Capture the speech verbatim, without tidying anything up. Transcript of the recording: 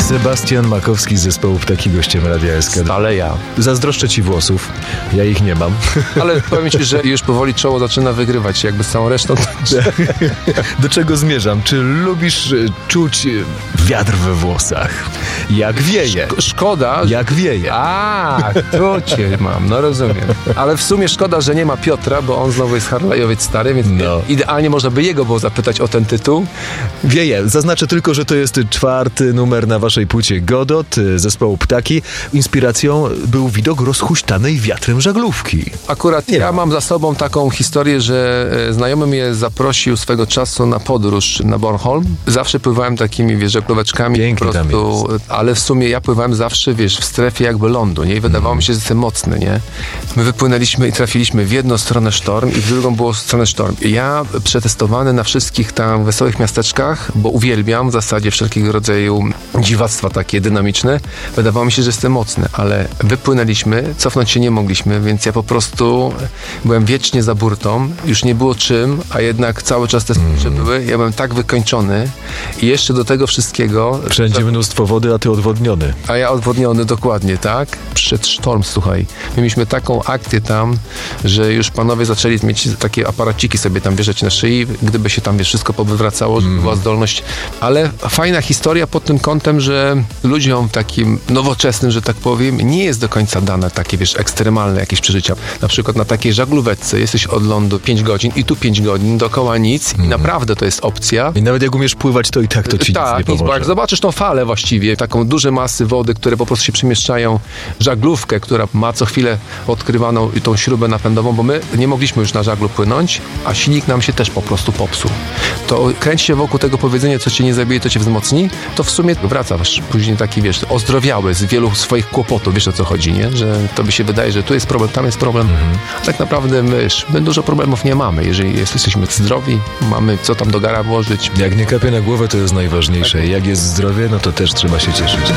Sebastian Makowski z zespołu Ptaki, gościem Radia S K. Ale ja. Zazdroszczę ci włosów. Ja ich nie mam. Ale powiem ci, że już powoli czoło zaczyna wygrywać jakby z całą resztą. Do czego zmierzam? Czy lubisz czuć wiatr we włosach? Jak wieje. Szk- szkoda. Jak wieje. A, tu cię mam, no rozumiem. Ale w sumie szkoda, że nie ma Piotra, bo on znowu jest Harlejowiec stary, więc no. idealnie można by jego było zapytać o ten tytuł. Wieje. Zaznaczę tylko, że to jest czwarty numer na waszej płycie Godot zespołu Ptaki. Inspiracją był widok rozhuśtanej wiatrem żaglówki. Akurat nie ja ma. mam za sobą taką historię, że znajomy mnie zaprosił swego czasu na podróż na Bornholm. Zawsze pływałem takimi, wiesz, żaglóweczkami. Pięknie po prostu, tam jest. Ale w sumie ja pływałem zawsze, wiesz, w strefie jakby lądu, nie? I wydawało mm. mi się, że jestem mocny, nie? My wypłynęliśmy i trafiliśmy w jedną stronę sztorm i w drugą było stronę sztorm. I ja przetestowany na wszystkich tam wesołych miasteczkach, bo uwielbiam w zasadzie wszelkiego rodzaju dziwactwa takie dynamiczne. Wydawało mi się, że jestem mocny, ale wypłynęliśmy, cofnąć się nie mogliśmy, więc ja po prostu byłem wiecznie za burtą, już nie było czym, a jednak cały czas te skurcze mm. były. Ja byłem tak wykończony i jeszcze do tego wszystkiego... Wszędzie że... mnóstwo wody, a ty odwodniony. A ja odwodniony, dokładnie, tak? Przed sztorm, słuchaj. My mieliśmy taką akcję tam, że już panowie zaczęli mieć takie aparaciki sobie tam wjeżdżać na szyi, gdyby się tam, wiesz, wszystko powywracało, żeby mm. była zdolność. Ale fajna historia pod tym kątem, że ludziom takim nowoczesnym, że tak powiem, nie jest do końca dane takie, wiesz, ekstremalne jakieś przeżycia. Na przykład na takiej żaglóweczce jesteś od lądu pięć godzin i tu pięć godzin, dookoła nic mm. i naprawdę to jest opcja. I nawet jak umiesz pływać, to i tak to ci tak, nic nie pomoże. Nic, bo jak zobaczysz tą falę właściwie, taką duże masy wody, które po prostu się przemieszczają, żaglówkę, która ma co chwilę odkrywaną i tą śrubę napędową, bo my nie mogliśmy już na żaglu płynąć, a silnik nam się też po prostu popsuł. To kręć się wokół tego powiedzenia, co cię nie zabije, to cię wzmocni, to w sumie wracasz później taki, wiesz, ozdrowiały z wielu swoich kłopotów, wiesz o co chodzi, nie? Że to by się wydaje, że tu jest problem, tam jest problem. Mhm. Tak naprawdę my, wiesz, my dużo problemów nie mamy, jeżeli jesteśmy zdrowi, mamy co tam do gara włożyć. Jak nie kapie na głowę, to jest najważniejsze. Jak jest zdrowie, no to też trzeba się cieszyć.